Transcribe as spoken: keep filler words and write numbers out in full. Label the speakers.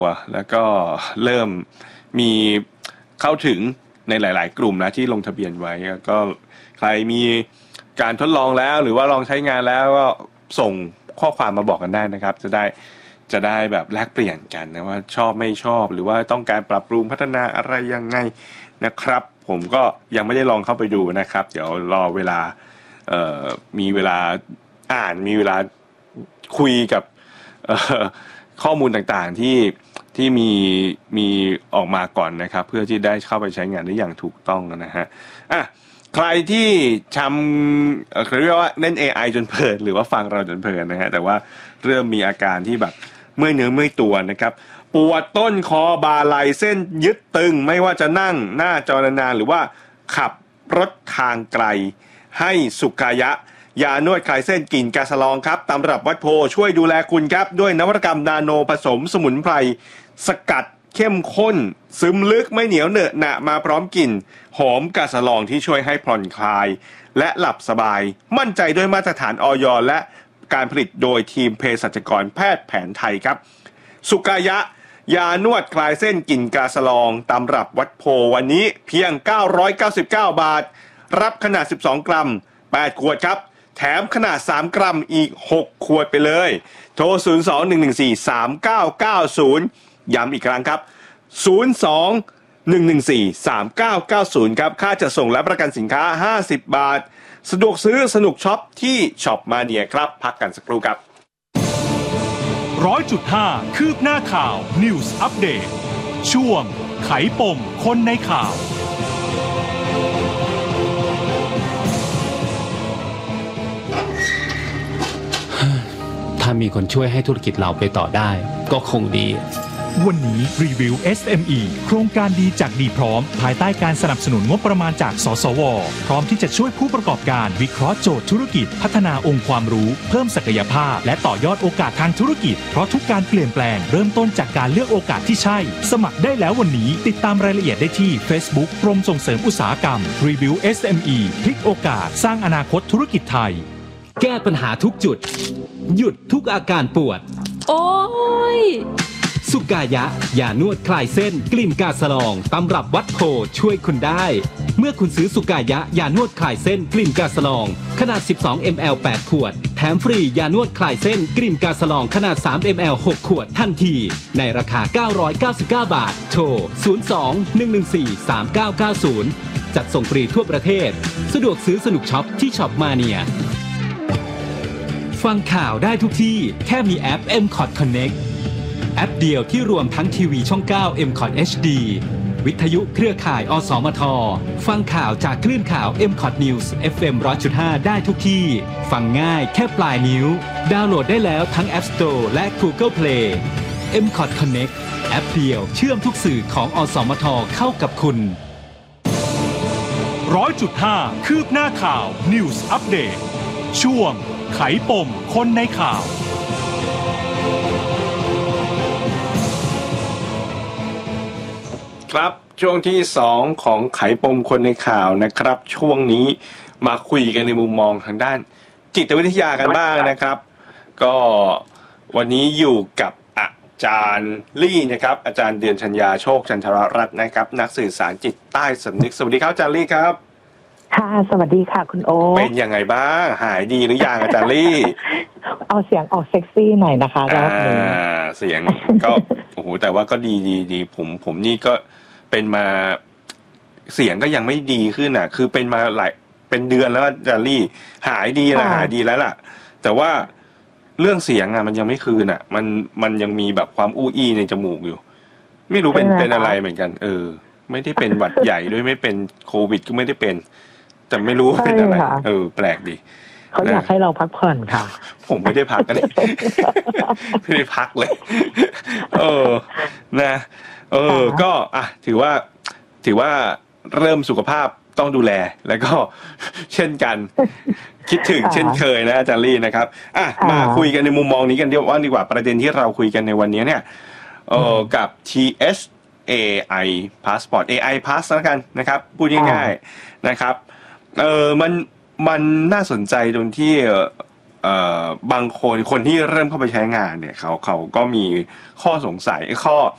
Speaker 1: แล้วก็เริ่มมีเข้าถึงในหลายๆกลุ่มนะที่ลงทะเบียนไว้ก็ใครมีการทดลองแล้วหรือว่าลองใช้งานแล้วก็ส่งข้อความมาบอกกันได้นะครับจะได้จะได้แบบแลกเปลี่ยนกันนะว่าชอบไม่ชอบหรือว่าต้องการปรับปรุงพัฒนาอะไรยังไงนะครับผมก็ยังไม่ได้ลองเข้าไปดูนะครับเดี๋ยวรอเวลาเอ่อมีเวลาอ่านมีเวลาคุยกับเอ่อข้อมูลต่างๆที่ที่มีมีออกมาก่อนนะครับเพื่อที่ได้เข้าไปใช้งานได้อย่างถูกต้องนะฮะอ่ะใครที่ทำเขาเรียกว่าเล่น เอ ไอ จนเพลินหรือว่าฟังเราจนเพลินนะฮะแต่ว่าเริ่มมีอาการที่แบบเมื่อยเนื้อเมื่อยตัวนะครับปวดต้นคอบ่าไหล่เส้นยึดตึงไม่ว่าจะนั่งหน้าจอนานๆหรือว่าขับรถทางไกลให้สุกายะยานวดคลายเส้นกลิ่นกาสะลองครับตำรับวัดโพช่วยดูแลคุณครับด้วยนวัตกรรมนาโนผสมสมุนไพรสกัดเข้มข้นซึมลึกไม่เหนียวเหนอะหนะมาพร้อมกลิ่นหอมกาสะลองที่ช่วยให้ผ่อนคลายและหลับสบายมั่นใจด้วยมาตรฐานอย.และการผลิตโดยทีมเภสัชกรแพทย์แผนไทยครับสุกายะยานวดคลายเส้นกลิ่นกาสะลองตำรับวัดโพวันนี้เพียงเก้าร้อยเก้าสิบเก้าบาทรับขนาดสิบสองกรัมแปดขวดครับแถมขนาดสามกรัมอีกหกขวดไปเลยโทรศูนย์ สอง หนึ่ง หนึ่ง สี่ สาม เก้า เก้า ศูนย์ย้ำอีกครั้งครับศูนย์ สอง หนึ่ง หนึ่ง สี่ สาม เก้า เก้า ศูนย์ครับค่าจัดส่งและประกันสินค้าห้าสิบบาทสะดวกซื้อสนุกช็อปที่ช็อปมาเนียครับพักกันสักครู่ครับ
Speaker 2: ร้อยจุดห้า คืบหน้าข่าว News Update ช่วงไขปมคนในข่าว
Speaker 3: ถ้ามีคนช่วยให้ธุรกิจเราไปต่อได้ก็คงดี
Speaker 2: วันนี้รีวิว เอส เอ็ม อี โครงการดีจากดีพร้อมภายใต้การสนับสนุนงบประมาณจากสสวพร้อมที่จะช่วยผู้ประกอบการวิเคราะห์โจทย์ธุรกิจพัฒนาองค์ความรู้เพิ่มศักยภาพและต่อยอดโอกาสทางธุรกิจเพราะทุกการเปลี่ยนแปลงเริ่มต้นจากการเลือกโอกาสที่ใช่สมัครได้แล้ววันนี้ติดตามรายละเอียดได้ที่ Facebook กรมส่งเสริมอุตสาหกรรมรีวิว เอส เอ็ม อี พลิกโอกาสสร้างอนาคตธุรกิจไทย
Speaker 4: แก้ปัญหาทุกจุดหยุดทุกอาการปวด
Speaker 5: โอ้ย
Speaker 4: สุกายะยานวดคลายเส้นกลิ่นกาสะลองตำรับวัดโพช่วยคุณได้เมื่อคุณซื้อสุกายะยานวดคลายเส้นกลิ่นกาสะลองขนาดสิบสองมิลลิลิตร แปดขวดแถมฟรียานวดคลายเส้นกลิ่นกาสะลองขนาดสามมิลลิลิตร หกขวดทันทีในราคาเก้าร้อยเก้าสิบเก้าบาทโทรศูนย์ สอง หนึ่ง หนึ่ง สี่ สาม เก้า เก้า ศูนย์จัดส่งฟรีทั่วประเทศสะดวกซื้อสนุกช็อปที่ช็อปมาเนียฟังข่าวได้ทุกที่แค่มีแอป เอ็ม คอท Connect แอปเดียวที่รวมทั้งทีวีช่องเก้า เอ็ม คอท เอช ดี วิทยุเครือข่าย อสมท ฟังข่าวจากคลื่นข่าว เอ็ม คอท News เอฟ เอ็ม หนึ่งร้อยจุดห้า ได้ทุกที่ฟังง่ายแค่ปลายนิ้วดาวน์โหลดได้แล้วทั้ง App Store และ Google Play เอ็ม คอท Connect แอปเดียวเชื่อมทุกสื่อของอสมทเข้ากับคุณ
Speaker 2: ร้อยจุดห้า คืบหน้าข่าว News Update ช่วงไขปมคนในข่าว
Speaker 1: ครับช่วงที่สองของไขปมคนในข่าวนะครับช่วงนี้มาคุยกันในมุมมองทางด้านจิตวิทยากันบ้างนะครับก็วันนี้อยู่กับอาจารย์ลี่นะครับอาจารย์เดือนชัญญาโชคจันทรรัตน์นะครับนักสื่อสารจิตใต้สำนึกสวัสดีครับอาจารย์ลี่ครับ
Speaker 6: ค่ะสวัสดีค่ะคุณโอ
Speaker 1: เป็นยังไงบ้างหายดีหรือยังอาจารย์ลี่
Speaker 6: เอาเสียงออกเซ็กซี่หน่อยนะคะรอบนี้
Speaker 1: เสียงก็โอ้โหแต่ว่าก็ดีดีดีผมผมนี่ก็เป็นมาเสียงก็ยังไม่ดีขึ้นอ่ะคือเป็นมาหลายเป็นเดือนแล้วอาจารย์ลี่หายดีแล้วหายดีแล้วล่ะแต่ว่าเรื่องเสียงอ่ะมันยังไม่คืนอ่ะมันมันยังมีแบบความอู้อี้ในจมูกอยู่ไม่รู้เป็นเป็นอะไรเหมือนกันเออไม่ได้เป็นหวัดใหญ่ด้วยไม่เป็นโควิดก็ไม่ได้เป็นแต่ไม่รู้เป็นอะไรเออแปลกดี
Speaker 6: เขาอยากให้เราพักผ่อนค่ะ
Speaker 1: ผมไม่ได้พักกันเลยไม่ได้พักเลยเออนะเออก็อ่ะถือว่าถือว่าเริ่มสุขภาพต้องดูแลแล้วก็เช่นกันคิดถึงเช่นเคยนะอาจารย์ลี่นะครับอ่ะมาคุยกันในมุมมองนี้กันดีกว่าดีกว่าประเด็นที่เราคุยกันในวันนี้เนี่ยเออกับ ที เอช เอ ไอ Passport เอ ไอ Pass แล้วกันนะครับพูดง่ายๆนะครับเออมันมันน่าสนใจตรงที่เอ่อบางคนคนที่เริ่มเข้าไปใช้งานเนี่ยเขาเขาก็มีข้อสงสัยข้อ